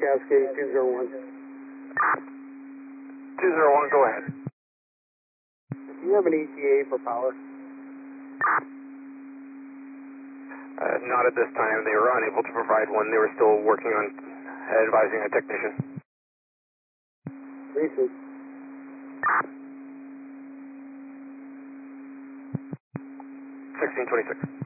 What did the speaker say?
Cascade 201. 201, go ahead. Do you have an ETA for power? Not at this time. They were unable to provide one. They were still working on advising a technician. Receive. 1626.